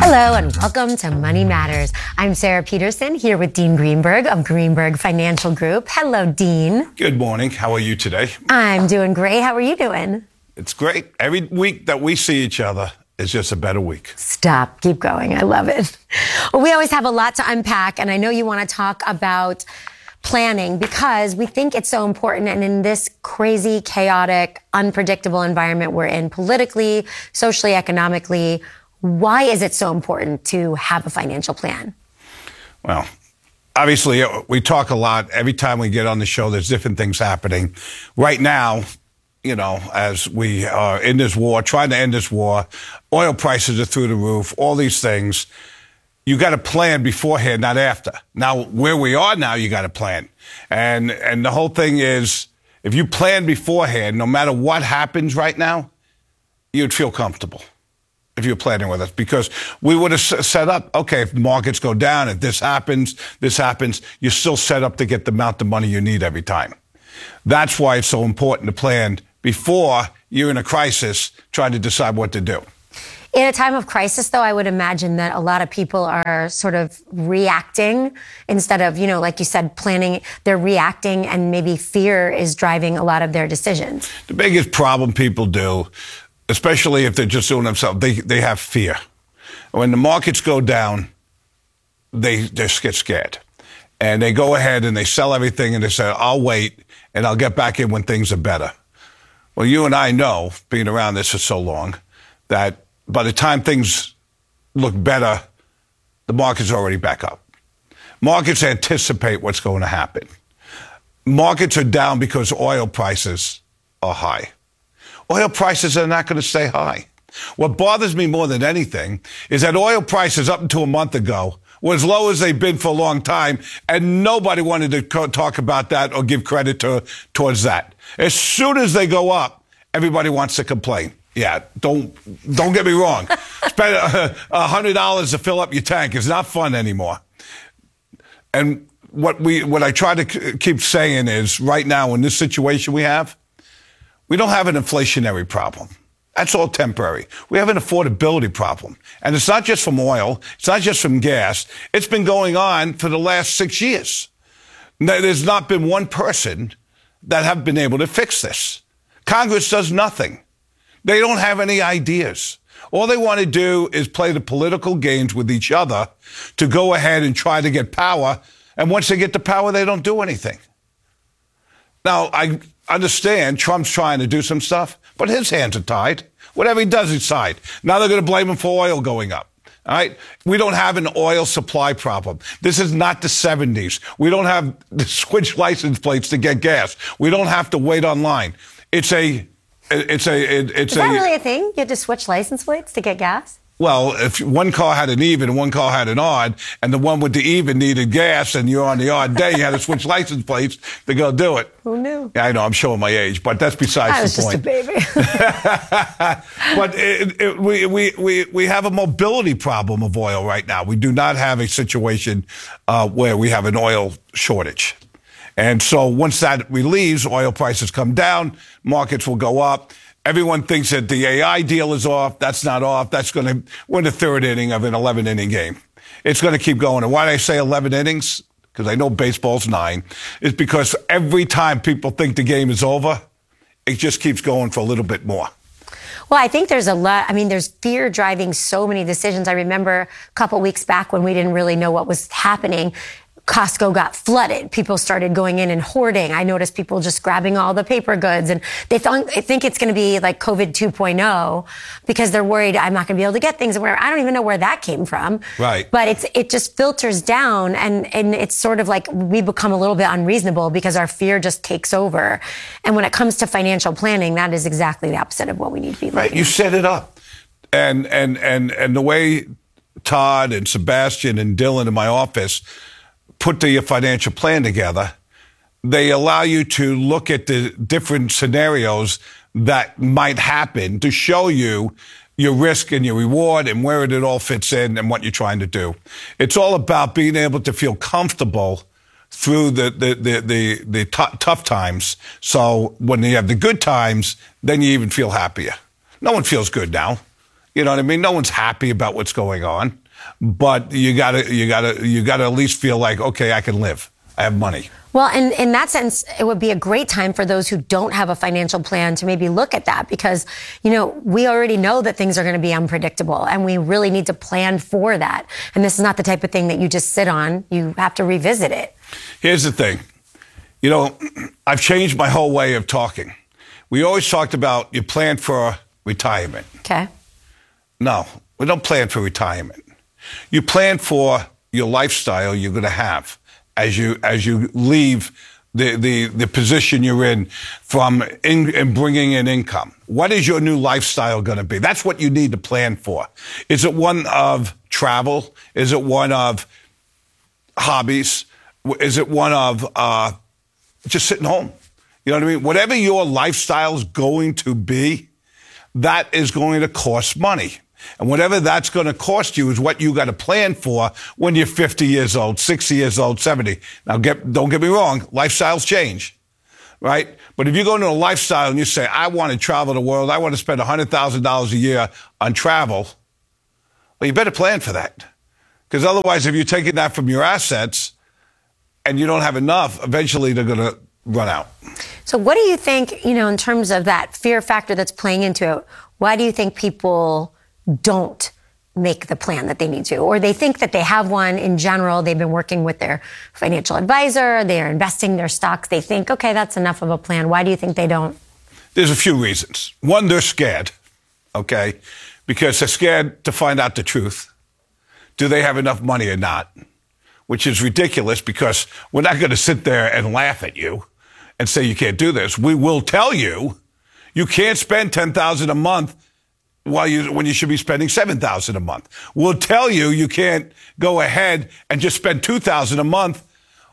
Hello and welcome to Money Matters. I'm Sarah Peterson here with Dean Greenberg of Greenberg Financial Group. Hello, Dean. Good morning. How are you today? I'm doing great. How are you doing? It's great. Every week that we see each other is just a better week. Stop. Keep going. I love it. Well, we always have a lot to unpack, and I know you want to talk about planning because we think it's so important. And in this crazy, chaotic, unpredictable environment we're in politically, socially, economically, why is it so important to have a financial plan? Well, obviously, we talk a lot. Every time we get on the show, there's different things happening. Right now, you know, as we are in this war, trying to end this war, oil prices are through the roof, all these things. You got to plan beforehand, not after. Now, where we are now, you got to plan. And the whole thing is, if you plan beforehand, no matter what happens right now, you'd feel comfortable if you're planning with us, because we would have set up, okay, if markets go down, if this happens, you're still set up to get the amount of money you need every time. That's why it's so important to plan before you're in a crisis trying to decide what to do. In a time of crisis, though, I would imagine that a lot of people are sort of reacting instead of, you know, like you said, planning. They're reacting, and maybe fear is driving a lot of their decisions. The biggest problem people do, especially if they're just doing themselves, they have fear. When the markets go down, they just get scared. And they go ahead and they sell everything and they say, I'll wait and I'll get back in when things are better. Well, you and I know, being around this for so long, that by the time things look better, the market's already back up. Markets anticipate what's going to happen. Markets are down because oil prices are high. Oil prices are not going to stay high. What bothers me more than anything is that oil prices up until a month ago were as low as they've been for a long time, and nobody wanted to talk about that or give credit towards that. As soon as they go up, everybody wants to complain. Yeah, don't get me wrong. Spend $100 to fill up your tank is not fun anymore. And what I try to keep saying is, right now in this situation we have, we don't have an inflationary problem. That's all temporary. We have an affordability problem. And it's not just from oil. It's not just from gas. It's been going on for the last 6 years. There's not been one person that have been able to fix this. Congress does nothing. They don't have any ideas. All they want to do is play the political games with each other to go ahead and try to get power. And once they get the power, they don't do anything. Now, I understand Trump's trying to do some stuff, but his hands are tied. Whatever he does, he's tied. Now they're going to blame him for oil going up. All right? We don't have an oil supply problem. This is not the 70s. We don't have to switch license plates to get gas. We don't have to wait online. Is that really a thing? You had to switch license plates to get gas? Well, if one car had an even and one car had an odd, and the one with the even needed gas and you're on the odd day, you had to switch license plates to go do it. Who knew? Yeah, I know, I'm showing my age, but that's besides the point. I was just a baby. But we have a mobility problem of oil right now. We do not have a situation where we have an oil shortage. And so once that relieves, oil prices come down, markets will go up. Everyone thinks that the AI deal is off. That's not off. We're in the third inning of an 11-inning game. It's going to keep going. And why do I say 11 innings? Because I know baseball's 9. It's because every time people think the game is over, it just keeps going for a little bit more. Well, I think there's there's fear driving so many decisions. I remember a couple weeks back when we didn't really know what was happening. Costco got flooded. People started going in and hoarding. I noticed people just grabbing all the paper goods, and they think it's going to be like COVID 2.0 because they're worried I'm not going to be able to get things or whatever. I don't even know where that came from. Right. But it just filters down, and it's sort of like we become a little bit unreasonable because our fear just takes over. And when it comes to financial planning, that is exactly the opposite of what we need to be looking Right. You set it up. And the way Todd and Sebastian and Dylan in my office put the financial plan together, they allow you to look at the different scenarios that might happen to show you your risk and your reward and where it all fits in and what you're trying to do. It's all about being able to feel comfortable through the tough times. So when you have the good times, then you even feel happier. No one feels good now. You know what I mean? No one's happy about what's going on, but you gotta at least feel like, okay, I can live. I have money. Well, and in that sense, it would be a great time for those who don't have a financial plan to maybe look at that because, we already know that things are going to be unpredictable and we really need to plan for that. And this is not the type of thing that you just sit on. You have to revisit it. Here's the thing. I've changed my whole way of talking. We always talked about you plan for retirement. Okay. No, we don't plan for retirement. You plan for your lifestyle you're going to have as you leave the position you're in and bringing in income. What is your new lifestyle going to be? That's what you need to plan for. Is it one of travel? Is it one of hobbies? Is it one of just sitting home? You know what I mean? Whatever your lifestyle is going to be, that is going to cost money. And whatever that's going to cost you is what you got to plan for when you're 50 years old, 60 years old, 70. Now, don't get me wrong, lifestyles change, right? But if you go into a lifestyle and you say, I want to travel the world, I want to spend $100,000 a year on travel, well, you better plan for that. Because otherwise, if you're taking that from your assets and you don't have enough, eventually they're going to run out. So what do you think, in terms of that fear factor that's playing into it, why do you think people don't make the plan that they need to? Or they think that they have one in general. They've been working with their financial advisor. They're investing their stocks. They think, okay, that's enough of a plan. Why do you think they don't? There's a few reasons. One, they're scared, okay? Because they're scared to find out the truth. Do they have enough money or not? Which is ridiculous because we're not going to sit there and laugh at you and say you can't do this. We will tell you you can't spend $10,000 a month when you should be spending $7,000 a month. We'll tell you you can't go ahead and just spend $2,000 a month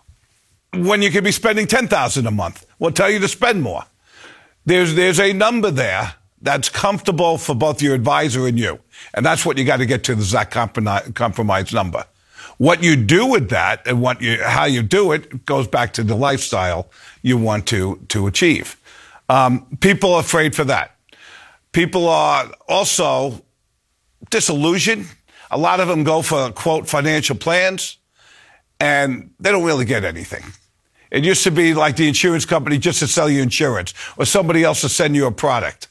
when you could be spending $10,000 a month. We'll tell you to spend more. There's a number there that's comfortable for both your advisor and you. And that's what you got to get to, the exact compromise number. What you do with that and how you do it goes back to the lifestyle you want to achieve. People are afraid for that. People are also disillusioned. A lot of them go for, quote, financial plans, and they don't really get anything. It used to be like the insurance company just to sell you insurance, or somebody else to send you a product.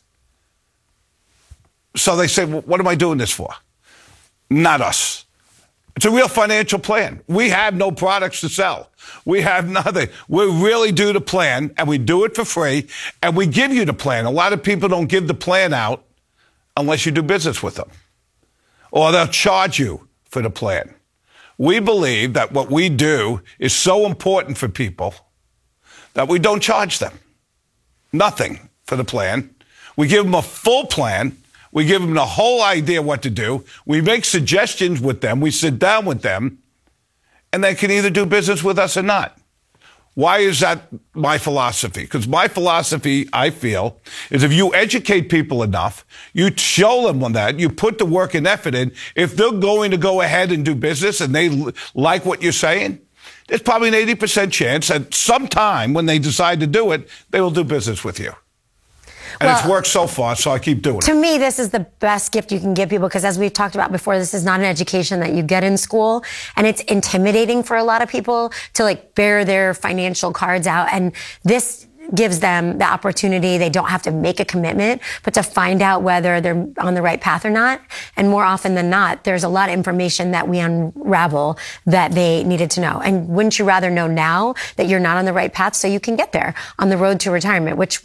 So they say, well, what am I doing this for? Not us. It's a real financial plan. We have no products to sell. We have nothing. We really do the plan, and we do it for free, and we give you the plan. A lot of people don't give the plan out unless you do business with them, or they'll charge you for the plan. We believe that what we do is so important for people that we don't charge them nothing for the plan. We give them a full plan. We give them the whole idea what to do. We make suggestions with them. We sit down with them, and they can either do business with us or not. Why is that my philosophy? Because my philosophy, I feel, is if you educate people enough, you show them on that, you put the work and effort in, if they're going to go ahead and do business and they like what you're saying, there's probably an 80% chance that sometime when they decide to do it, they will do business with you. And it's worked so far, so I keep doing it. To me, this is the best gift you can give people because as we've talked about before, this is not an education that you get in school. And it's intimidating for a lot of people to bear their financial cards out. And this gives them the opportunity. They don't have to make a commitment, but to find out whether they're on the right path or not. And more often than not, there's a lot of information that we unravel that they needed to know. And wouldn't you rather know now that you're not on the right path so you can get there on the road to retirement, which,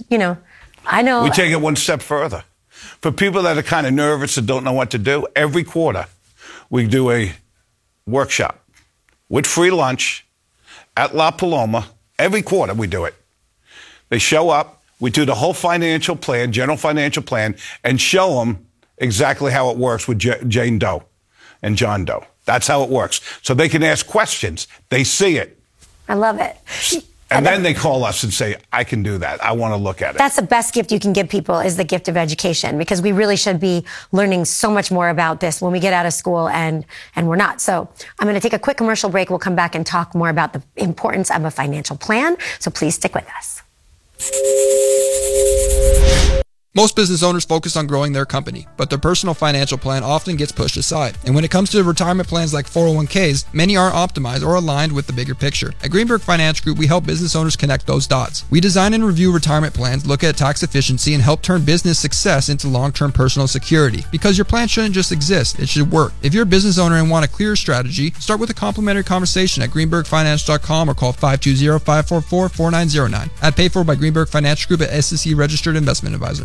I know. We take it one step further. For people that are kind of nervous and don't know what to do, every quarter we do a workshop with free lunch at La Paloma. Every quarter we do it. They show up, we do the whole financial plan, general financial plan, and show them exactly how it works with Jane Doe and John Doe. That's how it works. So they can ask questions. They see it. I love it. And then they call us and say, I can do that. I want to look at it. That's the best gift you can give people is the gift of education because we really should be learning so much more about this when we get out of school and we're not. So I'm going to take a quick commercial break. We'll come back and talk more about the importance of a financial plan. So please stick with us. Most business owners focus on growing their company, but their personal financial plan often gets pushed aside. And when it comes to retirement plans like 401ks, many aren't optimized or aligned with the bigger picture. At Greenberg Financial Group, we help business owners connect those dots. We design and review retirement plans, look at tax efficiency, and help turn business success into long-term personal security. Because your plan shouldn't just exist, it should work. If you're a business owner and want a clear strategy, start with a complimentary conversation at greenbergfinance.com or call 520-544-4909. Ad paid for by Greenberg Financial Group, at SEC registered investment advisor.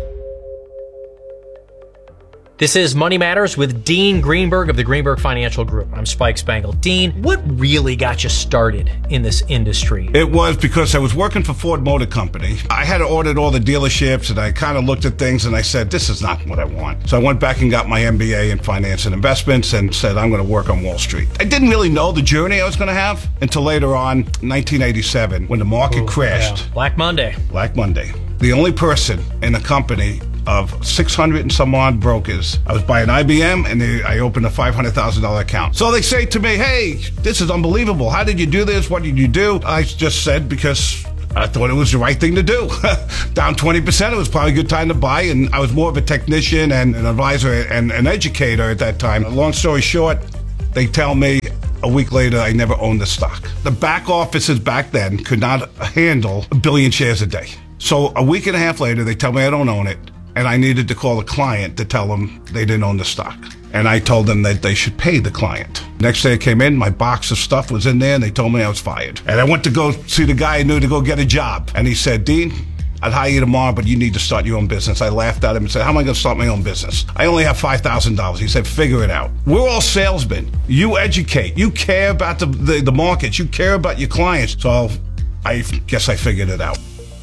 This is Money Matters with Dean Greenberg of the Greenberg Financial Group. I'm Spike Spangle. Dean, what really got you started in this industry? It was because I was working for Ford Motor Company. I had ordered all the dealerships, and I kind of looked at things and I said, this is not what I want. So I went back and got my MBA in finance and investments and said, I'm going to work on Wall Street. I didn't really know the journey I was going to have until later on, 1987, when the market crashed. Yeah. Black Monday. Black Monday. The only person in the company of 600 and some odd brokers. I was buying IBM, and I opened a $500,000 account. So they say to me, hey, this is unbelievable. How did you do this? What did you do? I just said, because I thought it was the right thing to do. Down 20%, it was probably a good time to buy, and I was more of a technician and an advisor and an educator at that time. Long story short, they tell me a week later I never owned the stock. The back offices back then could not handle 1 billion shares a day. So a week and a half later, they tell me I don't own it. And I needed to call the client to tell them they didn't own the stock. And I told them that they should pay the client. Next day I came in, my box of stuff was in there, and they told me I was fired. And I went to go see the guy I knew to go get a job. And he said, Dean, I'd hire you tomorrow, but you need to start your own business. I laughed at him and said, how am I going to start my own business? I only have $5,000. He said, figure it out. We're all salesmen. You educate. You care about the markets. You care about your clients. So I guess I figured it out.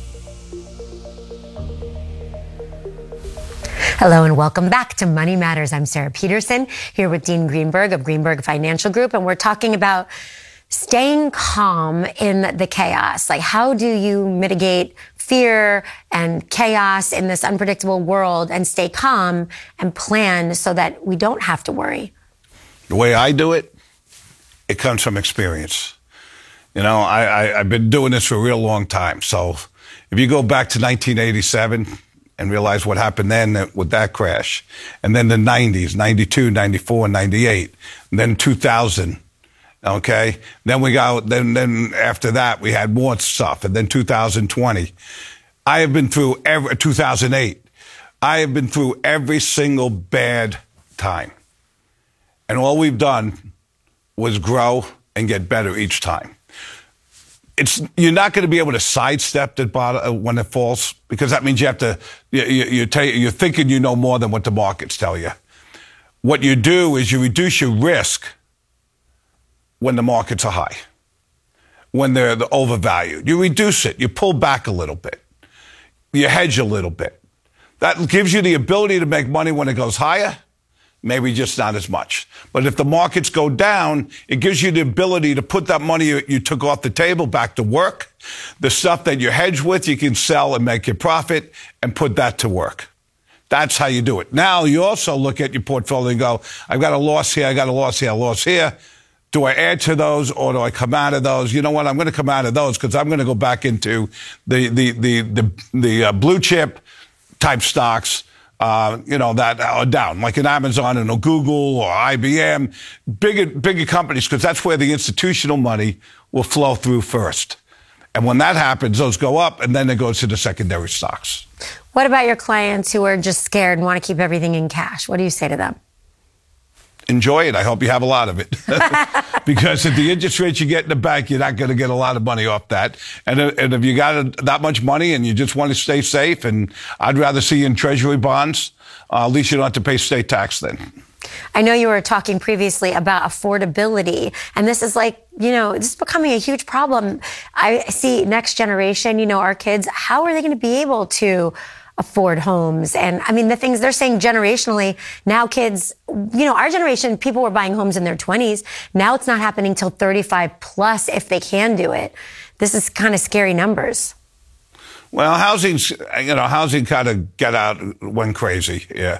Hello and welcome back to Money Matters. I'm Sarah Peterson here with Dean Greenberg of Greenberg Financial Group, and we're talking about staying calm in the chaos. Like, how do you mitigate fear and chaos in this unpredictable world and stay calm and plan so that we don't have to worry? The way I do it, it comes from experience. You know, I've been doing this for a real long time. So if you go back to 1987, and realize what happened then with that crash. And then the 90s, 92, 94, 98, and then 2000, okay? Then after that, we had more stuff, and then 2020. I have been through 2008. I have been through every single bad time. And all we've done was grow and get better each time. You're not going to be able to sidestep the bottom when it falls, because that means you have to. You're thinking you know more than what the markets tell you. What you do is you reduce your risk when the markets are high, when they're overvalued. You reduce it. You pull back a little bit. You hedge a little bit. That gives you the ability to make money when it goes higher. Maybe just not as much. But if the markets go down, it gives you the ability to put that money you took off the table back to work. The stuff that you hedge with, you can sell and make your profit and put that to work. That's how you do it. Now, you also look at your portfolio and go, I've got a loss here, I got a loss here, a loss here. Do I add to those or do I come out of those? You know what? I'm going to come out of those because I'm going to go back into the blue chip type stocks. That are down, like an Amazon and a Google or IBM, bigger companies, because that's where the institutional money will flow through first. And when that happens, those go up, and then it goes to the secondary stocks. What about your clients who are just scared and want to keep everything in cash? What do you say to them? Enjoy it. I hope you have a lot of it. Because at the interest rates you get in the bank, you're not going to get a lot of money off that. And if you got that much money and you just want to stay safe, and I'd rather see you in treasury bonds, at least you don't have to pay state tax then. I know you were talking previously about affordability, and this is this is becoming a huge problem. I see next generation, our kids, how are they going to be able to afford homes? And I mean, the things they're saying generationally, now kids, our generation, people were buying homes in their 20s. Now it's not happening till 35 plus if they can do it. This is kind of scary numbers. Well, housing kind of went crazy. Yeah.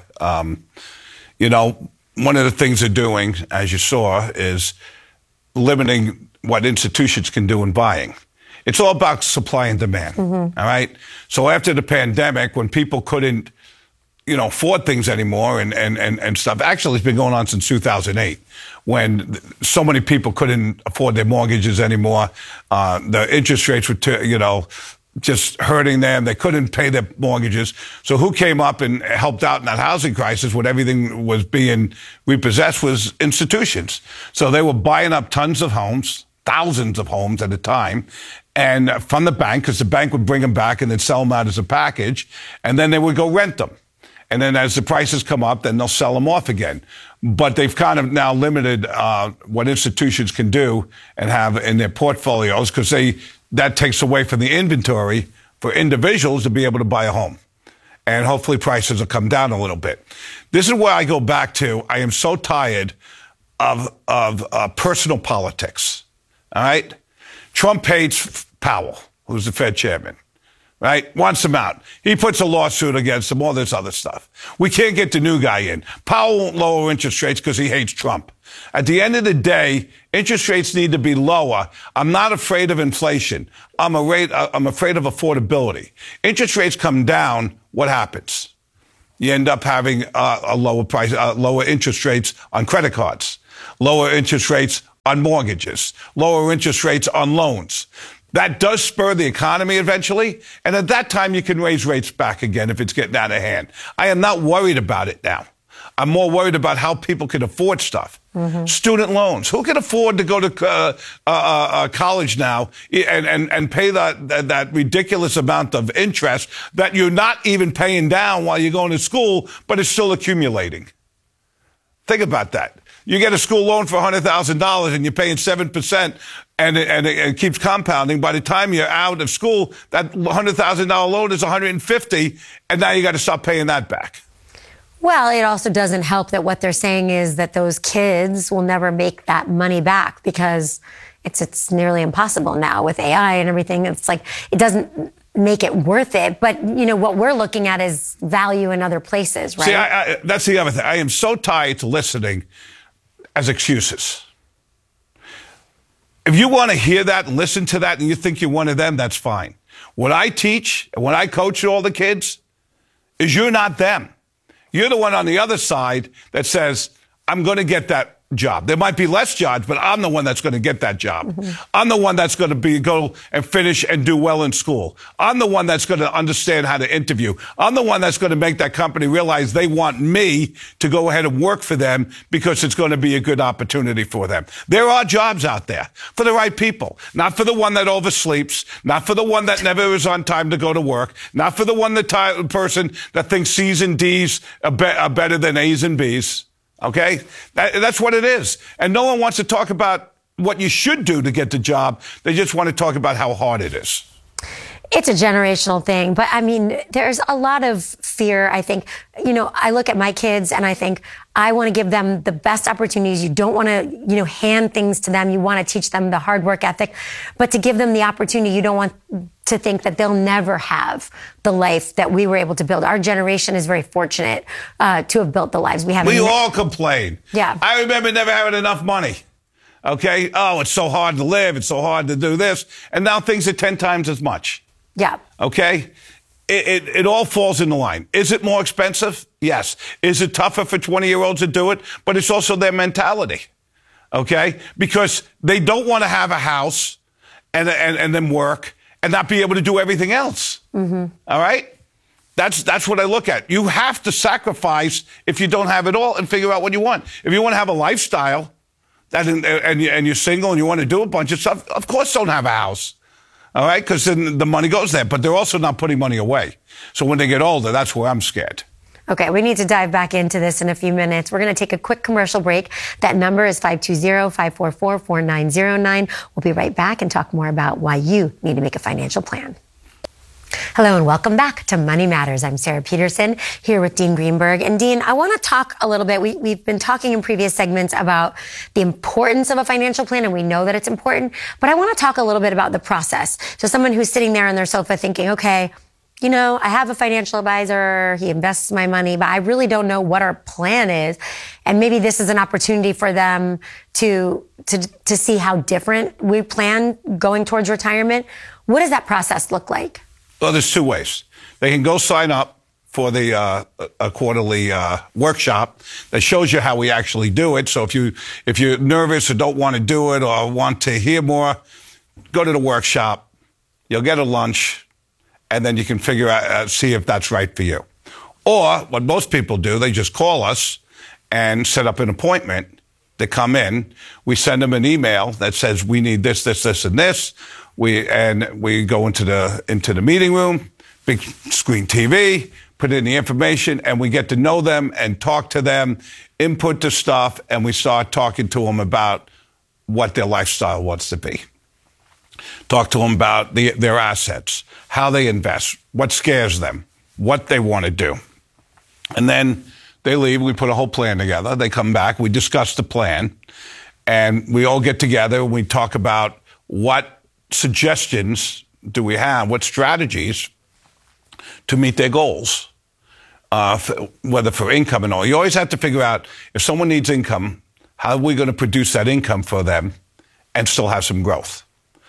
One of the things they're doing, as you saw, is limiting what institutions can do in buying. It's all about supply and demand. All right. So after the pandemic, when people couldn't, afford things anymore and stuff. Actually, it's been going on since 2008 when so many people couldn't afford their mortgages anymore. The interest rates were, just hurting them. They couldn't pay their mortgages. So who came up and helped out in that housing crisis when everything was being repossessed was institutions. So they were buying up tons of homes, thousands of homes at a time, and from the bank, because the bank would bring them back and then sell them out as a package, and then they would go rent them. And then as the prices come up, then they'll sell them off again. But they've kind of now limited what institutions can do and have in their portfolios because that takes away from the inventory for individuals to be able to buy a home. And hopefully prices will come down a little bit. This is where I go back to. I am so tired of personal politics. All right? Trump hates Powell, who's the Fed chairman. Right? Wants him out. He puts a lawsuit against him, all this other stuff. We can't get the new guy in. Powell won't lower interest rates because he hates Trump. At the end of the day, interest rates need to be lower. I'm not afraid of inflation. I'm afraid of affordability. Interest rates come down, what happens? You end up having lower interest rates on credit cards, lower interest rates on mortgages, lower interest rates on loans. That does spur the economy eventually, and at that time you can raise rates back again if it's getting out of hand. I am not worried about it now. I'm more worried about how people can afford stuff. Student loans. Who can afford to go to college now and pay that ridiculous amount of interest that you're not even paying down while you're going to school, but it's still accumulating? Think about that. You get a school loan for $100,000 and you're paying 7%, and it keeps compounding. By the time you're out of school, that $100,000 loan is $150,000, and now you got to stop paying that back. Well, it also doesn't help that what they're saying is that those kids will never make that money back because it's nearly impossible now with AI and everything. It's like it doesn't make it worth it. But, what we're looking at is value in other places, right? See, that's the other thing. I am so tired to listening as excuses. If you want to hear that and listen to that and you think you're one of them, that's fine. What I teach and what I coach all the kids is you're not them. You're the one on the other side that says, I'm going to get that job. There might be less jobs, but I'm the one that's going to get that job. I'm the one that's going to go and finish and do well in school. I'm the one that's going to understand how to interview. I'm the one that's going to make that company realize they want me to go ahead and work for them because it's going to be a good opportunity for them. There are jobs out there for the right people, not for the one that oversleeps, not for the one that never is on time to go to work, not for the person that thinks C's and D's are better than A's and B's. Okay? That's what it is. And no one wants to talk about what you should do to get the job. They just want to talk about how hard it is. It's a generational thing. But I mean, there's a lot of fear. I think, I look at my kids and I think I want to give them the best opportunities. You don't want to, hand things to them. You want to teach them the hard work ethic, but to give them the opportunity, you don't want to think that they'll never have the life that we were able to build. Our generation is very fortunate to have built the lives we have. We all complain. Yeah. I remember never having enough money. Okay. Oh, it's so hard to live. It's so hard to do this. And now things are 10 times as much. Yeah. Okay. It all falls in the line. Is it more expensive? Yes. Is it tougher for 20-year-olds to do it? But it's also their mentality. Okay. Because they don't want to have a house and then work and not be able to do everything else. All right. That's what I look at. You have to sacrifice if you don't have it all and figure out what you want. If you want to have a lifestyle and you're single and you want to do a bunch of stuff, of course don't have a house. All right, because then the money goes there. But they're also not putting money away. So when they get older, that's where I'm scared. Okay, we need to dive back into this in a few minutes. We're going to take a quick commercial break. That number is 520-544-4909. We'll be right back and talk more about why you need to make a financial plan. Hello and welcome back to Money Matters. I'm Sarah Peterson here with Dean Greenberg. And Dean, I want to talk a little bit. We've been talking in previous segments about the importance of a financial plan, and we know that it's important. But I want to talk a little bit about the process. So someone who's sitting there on their sofa thinking, okay, you know, I have a financial advisor, he invests my money, but I really don't know what our plan is. And maybe this is an opportunity for them to see how different we plan going towards retirement. What does that process look like? Well, there's two ways. They can go sign up for the a quarterly workshop that shows you how we actually do it. So if you're nervous or don't want to do it or want to hear more, go to the workshop. You'll get a lunch, and then you can figure out, see if that's right for you. Or what most people do, they just call us and set up an appointment to come in. We send them an email that says we need this, this, this, and this. We go into the meeting room, big screen TV, put in the information, and we get to know them and talk to them, input the stuff, and we start talking to them about what their lifestyle wants to be. Talk to them about their assets, how they invest, what scares them, what they want to do. And then they leave. We put a whole plan together. They come back. We discuss the plan. And we all get together and we talk about what suggestions do we have, what strategies to meet their goals, whether for income and all. You always have to figure out if someone needs income, how are we going to produce that income for them and still have some growth?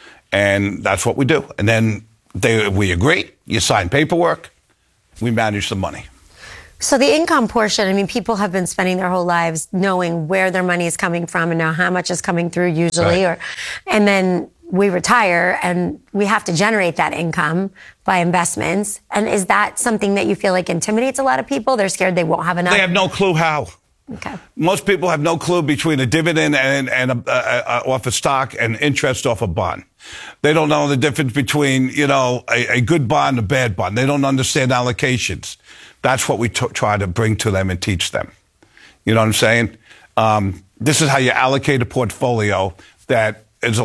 And that's what we do. And then we agree, you sign paperwork, we manage the money. So the income portion, I mean, people have been spending their whole lives knowing where their money is coming from and know how much is coming through usually. Right. And then we retire and we have to generate that income by investments. And is that something that you feel like intimidates a lot of people? They're scared they won't have enough? They have no clue how. Okay. Most people have no clue between a dividend and off a stock and interest off a bond. They don't know the difference between, you know, a good bond and a bad bond. They don't understand allocations. That's what we try to bring to them and teach them. You know what I'm saying? This is how you allocate a portfolio that is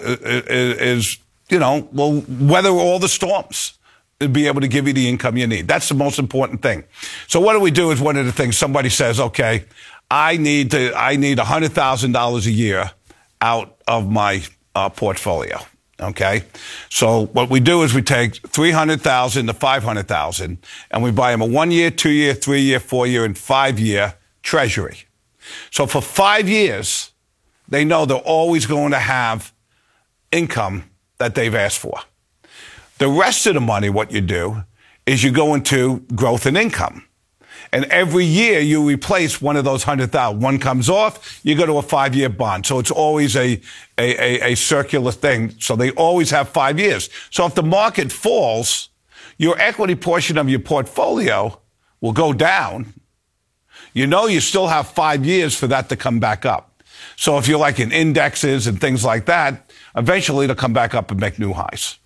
you know, will weather all the storms and be able to give you the income you need. That's the most important thing. So what do we do is one of the things somebody says, okay, I need $100,000 a year out of my portfolio. Okay. So what we do is we take $300,000 to $500,000 and we buy them a 1 year, 2 year, 3 year, 4 year, and 5 year treasury. So for 5 years, they know they're always going to have income that they've asked for. The rest of the money, what you do is you go into growth and income. And every year you replace one of those 100,000. One comes off, you go to a 5-year bond. So it's always a circular thing. So they always have 5 years. So if the market falls, your equity portion of your portfolio will go down. You know you still have 5 years for that to come back up. So if you're like in indexes and things like that, eventually it'll come back up and make new highs.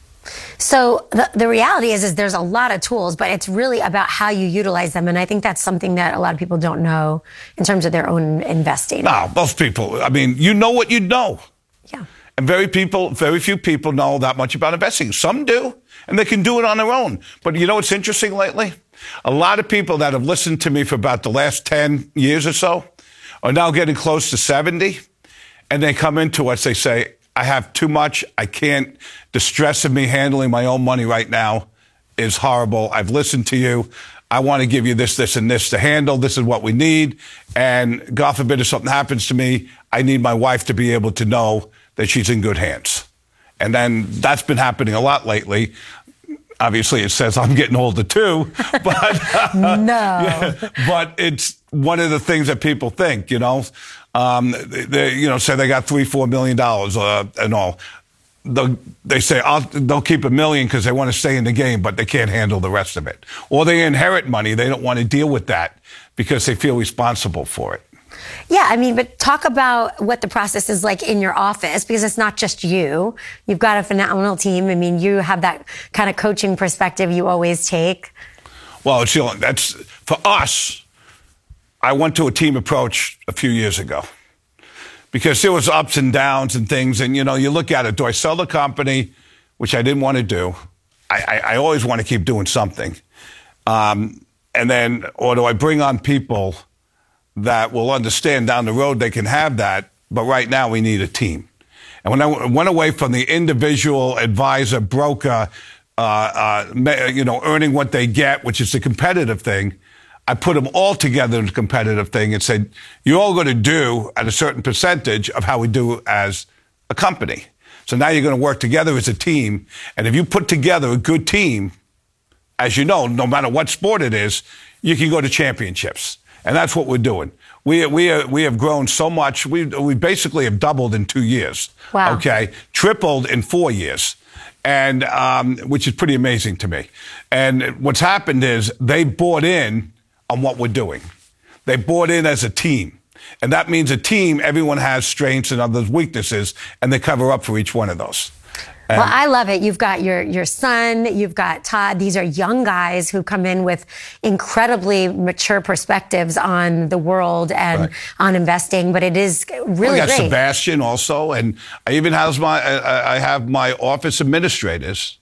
So the reality is there's a lot of tools, but it's really about how you utilize them. And I think that's something that a lot of people don't know in terms of their own investing. No, most people, I mean, you know what you know. Yeah. And very few people know that much about investing. Some do, and they can do it on their own. But you know what's interesting lately? A lot of people that have listened to me for about the last 10 years or so are now getting close to 70, and they come into us, they say, I have too much. I can't. The stress of me handling my own money right now is horrible. I've listened to you. I want to give you this, this, and this to handle. This is what we need. And God forbid if something happens to me, I need my wife to be able to know that she's in good hands. And then that's been happening a lot lately. Obviously, it says I'm getting older too, but no. Yeah, but it's one of the things that people think, you know. They, you know, say they got $3-4 million and all. They say they'll keep $1 million because they want to stay in the game, but they can't handle the rest of it. Or they inherit money. They don't want to deal with that because they feel responsible for it. Yeah, I mean, but talk about what the process is like in your office, because it's not just you. You've got a phenomenal team. I mean, you have that kind of coaching perspective you always take. Well, it's, you know, that's for us. I went to a team approach a few years ago because there was ups and downs and things. And, you know, you look at it. Do I sell the company, which I didn't want to do? I always want to keep doing something. And then, or do I bring on people that will understand down the road they can have that, but right now we need a team. And when I went away from the individual advisor, broker, earning what they get, which is the competitive thing. I put them all together in a competitive thing and said, you're all going to do at a certain percentage of how we do as a company. So now you're going to work together as a team. And if you put together a good team, as you know, no matter what sport it is, you can go to championships. And that's what we're doing. We have grown so much. We basically have doubled in 2 years. Wow. Okay. Tripled in 4 years. And, which is pretty amazing to me. And what's happened is they bought in on what we're doing. They bought in as a team. And that means a team, everyone has strengths and others weaknesses, and they cover up for each one of those. Well, I love it. You've got your son, you've got Todd. These are young guys who come in with incredibly mature perspectives on the world and on investing, but it is really I got great. Sebastian also, and I even have I have my office administrators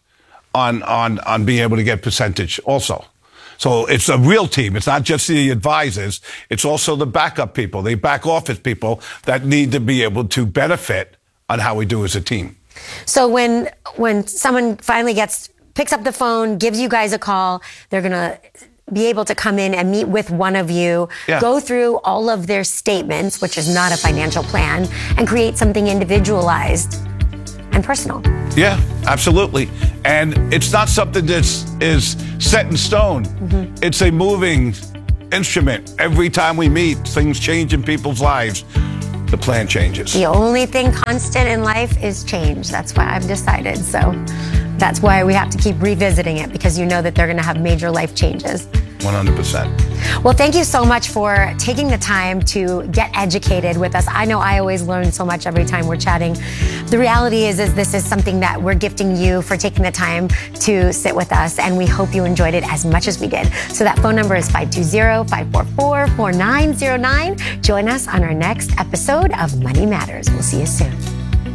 on being able to get percentage also. So it's a real team. It's not just the advisors. It's also the backup people, the back office people that need to be able to benefit on how we do as a team. So when someone finally picks up the phone, gives you guys a call, they're going to be able to come in and meet with one of you, go through all of their statements, which is not a financial plan, and create something individualized and personal. Yeah, absolutely. And it's not something that is set in stone. Mm-hmm. It's a moving instrument. Every time we meet, things change in people's lives. The plan changes. The only thing constant in life is change. That's what I've decided. So that's why we have to keep revisiting it, because you know that they're going to have major life changes. 100%. Well, thank you so much for taking the time to get educated with us. I know I always learn so much every time we're chatting. The reality is this is something that we're gifting you for taking the time to sit with us, and we hope you enjoyed it as much as we did. So that phone number is 520-544-4909. Join us on our next episode of Money Matters. We'll see you soon.